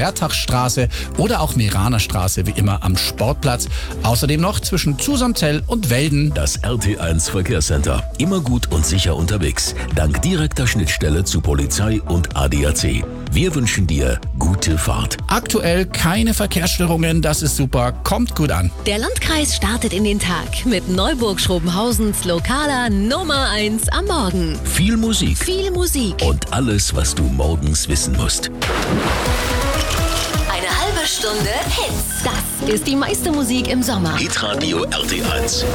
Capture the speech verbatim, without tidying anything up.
Hertachstraße oder auch Meraner Straße wie immer am Sportplatz. Außerdem noch zwischen Zusamzell und Welden. Das R T eins Verkehrscenter. Immer gut und sicher unterwegs. Dank direkter Schnittstelle zu Polizei und A D A C. Wir wünschen dir gute Fahrt. Aktuell keine Verkehrsstörungen, das ist super, kommt gut an. Der Landkreis startet in den Tag mit Neuburg-Schrobenhausens lokaler Nummer eins am Morgen. Viel Musik. Viel Musik. Und alles, was du morgens wissen musst. Eine halbe Stunde Hits. Das ist die meiste Musik im Sommer. Hitradio R T eins.